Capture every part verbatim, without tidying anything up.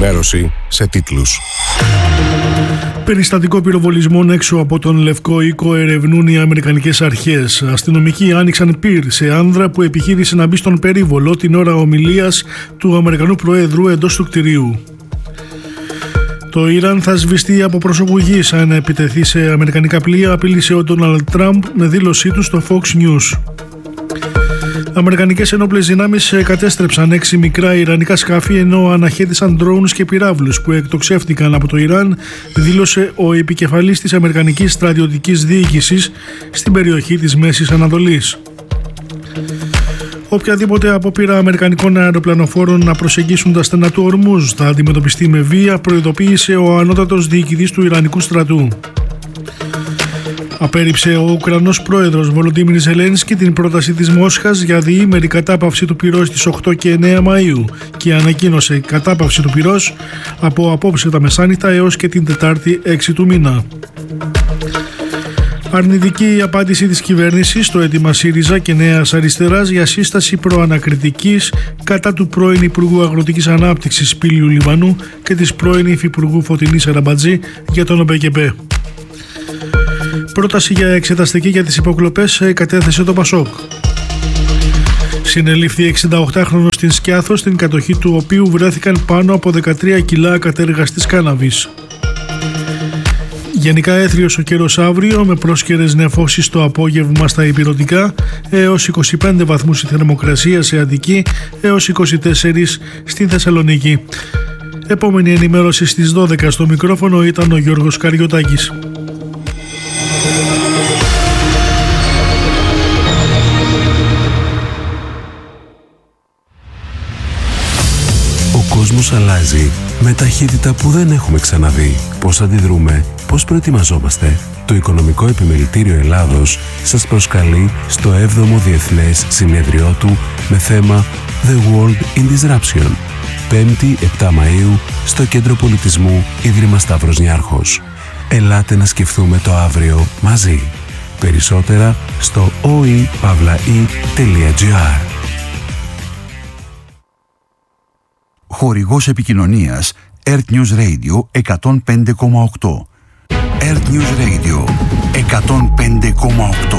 Ενημέρωση σε τίτλους. Περιστατικό πυροβολισμών έξω από τον Λευκό Οίκο ερευνούν οι αμερικανικές αρχές. Αστυνομικοί άνοιξαν πυρ σε άνδρα που επιχείρησε να μπει στον περίβολο την ώρα ομιλίας του Αμερικανού Προέδρου εντός του κτηρίου. Το Ιράν θα σβηστεί από πρόσωπο γης αν επιτεθεί σε αμερικανικά πλοία, απείλησε ο Ντόναλντ Τραμπ με δήλωσή του στο Fox News. Αμερικανικές ενόπλες δυνάμεις κατέστρεψαν έξι μικρά ιρανικά σκάφη ενώ αναχέτησαν drones και πυράβλους που εκτοξεύτηκαν από το Ιράν, δήλωσε ο επικεφαλής της Αμερικανικής Στρατιωτικής Διοίκησης στην περιοχή της Μέσης Ανατολής. Οποιαδήποτε απόπειρα αμερικανικών αεροπλανοφόρων να προσεγγίσουν τα στενά του Ορμούζ θα αντιμετωπιστεί με βία, προειδοποίησε ο ανώτατος διοικητής του Ιρανικού στρατού. Απέρριψε ο Ουκρανός πρόεδρος Βολοντίμιρ Ζελένσκι την πρόταση της Μόσχας για διήμερη κατάπαυση του πυρός στις οκτώ και εννέα Μαΐου και ανακοίνωσε κατάπαυση του πυρός από απόψε τα μεσάνυχτα έως και την Τετάρτη έξι του μήνα. Αρνητική η απάντηση της κυβέρνησης στο αίτημα ΣΥΡΙΖΑ και Νέας Αριστεράς για σύσταση προανακριτικής κατά του πρώην Υπουργού Αγροτικής Ανάπτυξης Πήλιου Λιβανού και της πρώην Υφυπουργού Φωτεινής Αραμπατζή για τον ΟΠΕΚΕΠΕ. Πρόταση για εξεταστική για τις υποκλοπές κατέθεσε το Πασόκ. Συνελήφθη εξηνταοκτάχρονος στην Σκιάθο, στην κατοχή του οποίου βρέθηκαν πάνω από δεκατρία κιλά κατεργαστής κάναβης. Γενικά έθριος ο καιρός αύριο με πρόσκαιρες νεφώσεις το απόγευμα στα ηπειρωτικά έως είκοσι πέντε βαθμούς η θερμοκρασία σε Αττική έως είκοσι τέσσερα στην Θεσσαλονίκη. Επόμενη ενημέρωση στις δώδεκα. Στο μικρόφωνο ήταν ο Γιώργος Καριωτάκης. Ο κόσμος αλλάζει με ταχύτητα που δεν έχουμε ξαναδεί. Πώς αντιδρούμε, πώς προετοιμαζόμαστε. Το Οικονομικό Επιμελητήριο Ελλάδος σας προσκαλεί στο έβδομο Διεθνές Συνέδριό του με θέμα The World in Disruption. πέμπτη επτά Μαΐου στο Κέντρο Πολιτισμού Ίδρυμα Σταύρος Νιάρχος. Ελάτε να σκεφτούμε το αύριο μαζί. Περισσότερα στο ο ι παύλα ι τελεία τζι άρ. Χορηγός επικοινωνίας Earth News Radio εκατόν πέντε κόμμα οκτώ. Earth News Radio εκατόν πέντε κόμμα οκτώ.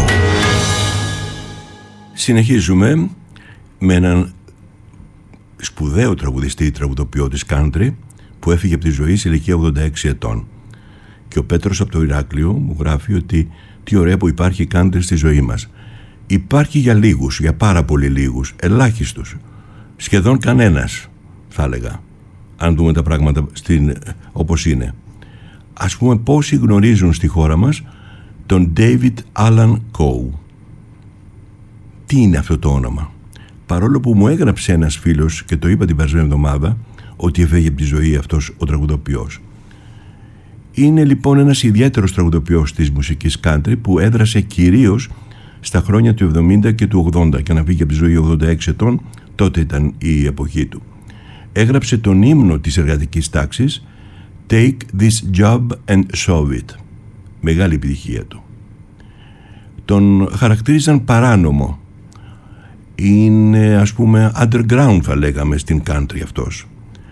Συνεχίζουμε με έναν σπουδαίο τραγουδιστή, τραγουδοποιό της country που έφυγε από τη ζωή σε ηλικία ογδόντα έξι ετών. Και ο Πέτρος από το Ηράκλειο μου γράφει ότι τι ωραία που υπάρχει country στη ζωή μας. Υπάρχει για λίγους, για πάρα πολύ λίγους, ελάχιστους, σχεδόν κανένας θα έλεγα, αν δούμε τα πράγματα στην, όπως είναι. Ας πούμε πόσοι γνωρίζουν στη χώρα μας τον David Alan Coe. Τι είναι αυτό το όνομα? Παρόλο που μου έγραψε ένας φίλος και το είπα την περασμένη εβδομάδα ότι έφεγε από τη ζωή αυτός ο τραγουδοποιός. Είναι λοιπόν ένας ιδιαίτερος τραγουδοποιός της μουσικής country που έδρασε κυρίως στα χρόνια του εβδομήντα και του ογδόντα και να φύγει από τη ζωή ογδόντα έξι ετών, τότε ήταν η εποχή του. Έγραψε τον ύμνο της εργατικής τάξης Take this job and solve it. Μεγάλη επιτυχία του. Τον χαρακτήριζαν παράνομο. Είναι ας πούμε underground θα λέγαμε στην country αυτός.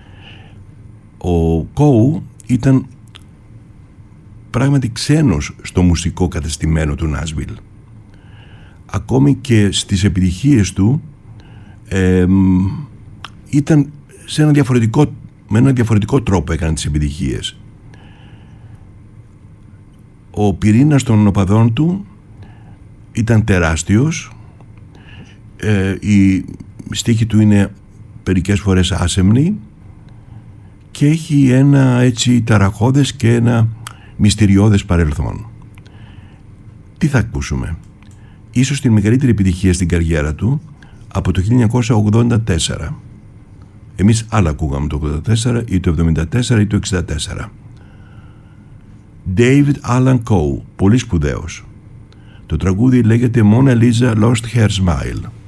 Ο Coe ήταν πράγματι ξένος στο μουσικό κατεστημένο του Νάσβιλ. Ακόμη και στις επιτυχίες του ε, ήταν σε ένα διαφορετικό, με ένα διαφορετικό τρόπο έκανε τις επιτυχίες. Ο πυρήνας των οπαδών του ήταν τεράστιος, ε, η στίχη του είναι μερικές φορές άσεμνη και έχει ένα έτσι ταραχώδες και ένα μυστηριώδες παρελθόν. Τι θα ακούσουμε? Ίσως την μεγαλύτερη επιτυχία στην καριέρα του από το χίλια εννιακόσια ογδόντα τέσσερα. Εμείς άλλα ακούγαμε το ογδόντα τέσσερα ή το εβδομήντα τέσσερα ή το εξήντα τέσσερα. David Alan Coe, πολύ σπουδαίος. Το τραγούδι λέγεται Mona Lisa Lost Her Smile.